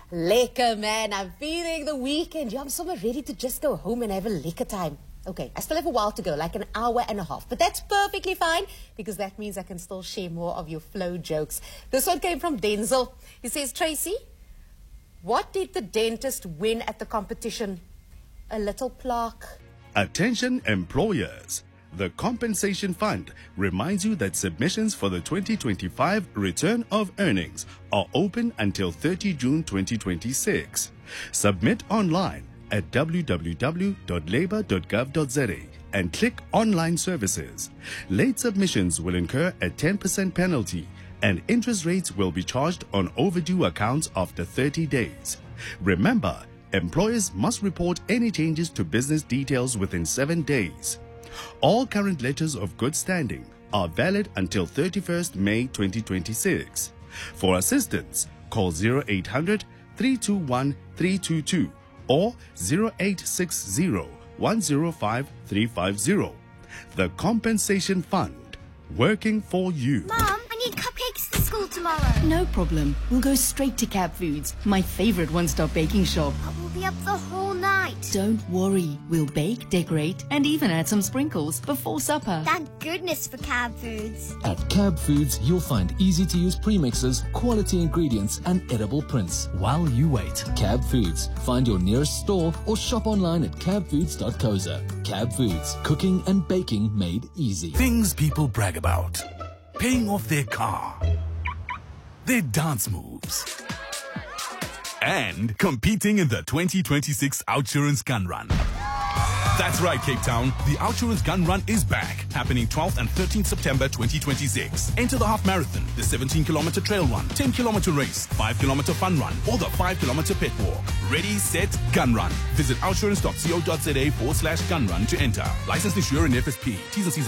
Lekker, man. I'm feeling the weekend. Yeah, I'm so ready to just go home and have a lekker time. Okay, I still have a while to go, like an hour and a half. But that's perfectly fine because that means I can still share more of your flow jokes. This one came from Denzel. He says, Tracy, what did the dentist win at the competition? A little plaque. Attention employers. The Compensation Fund reminds you that submissions for the 2025 Return of Earnings are open until 30 June 2026. Submit online at www.labour.gov.za and click Online Services. Late submissions will incur a 10% penalty and interest rates will be charged on overdue accounts after 30 days. Remember, employers must report any changes to business details within 7 days. All current letters of good standing are valid until 31st May 2026. For assistance, call 0800 321 322 or 0860 105 350. The Compensation Fund, working for you. Mom, I need cupcakes to school tomorrow. No problem. We'll go straight to Cab Foods, my favorite one-stop baking shop. But we'll be up the whole night. Don't worry. We'll bake, decorate, and even add some sprinkles before supper. Thank goodness for Cab Foods. At Cab Foods, you'll find easy-to-use premixes, quality ingredients, and edible prints while you wait. Cab Foods. Find your nearest store or shop online at cabfoods.co.za. Cab Foods. Cooking and baking made easy. Things people brag about. Paying off their car. Their dance moves. And competing in the 2026 Outsurance Gun Run. That's right, Cape Town. The Outsurance Gun Run is back, happening 12th and 13th September 2026. Enter the half marathon, the 17-kilometer trail run, 10-kilometer race, 5-kilometer fun run, or the 5-kilometer pit walk. Ready, set, gun run. Visit outsurance.co.za/gun run to enter. Licensed insurer in FSP. T's and C's